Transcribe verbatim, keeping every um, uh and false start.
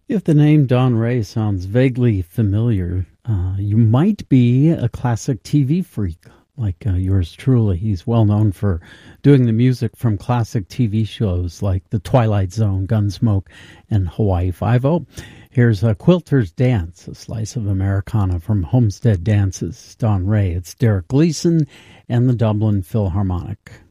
If the name Don Ray sounds vaguely familiar, uh, you might be a classic T V freak like uh, yours truly. He's well known for doing the music from classic T V shows like The Twilight Zone, Gunsmoke, and Hawaii Five-O. Here's a Quilter's Dance, a slice of Americana from Homestead Dances. Don Ray, it's Derek Gleason and the Dublin Philharmonic.